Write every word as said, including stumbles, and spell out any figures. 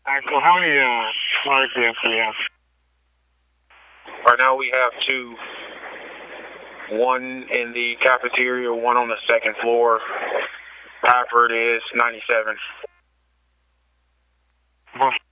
Axel, how many uh, R P F do we have? Right now we have two. One in the cafeteria, one on the second floor. Password is ninety-seven. What?